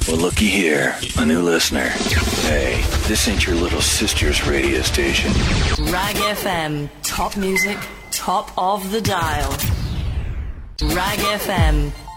Well, looky here, a new listener. Hey, this ain't your little sister's radio station. Rag FM, top music, top of the dial. Rag FM.